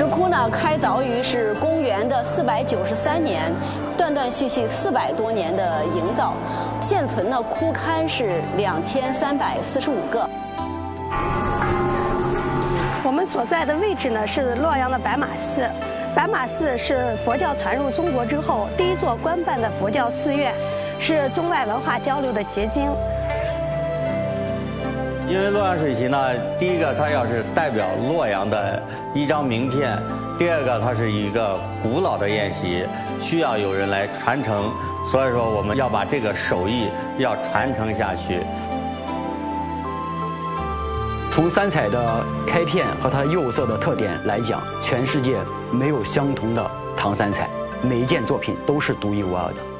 石窟呢，开凿于是公元的493年，断断续续400多年的营造，现存的窟龛是2345个。 我们所在的位置呢是洛阳的白马寺。白马寺是佛教传入中国之后第一座官办的佛教寺院，是中外文化交流的结晶。 因为洛阳水席呢，第一个它要是代表洛阳的一张名片，第二个它是一个古老的宴席，需要有人来传承，所以说我们要把这个手艺要传承下去。 从三彩的开片和它釉色的特点来讲，全世界没有相同的唐三彩，每一件作品都是独一无二的。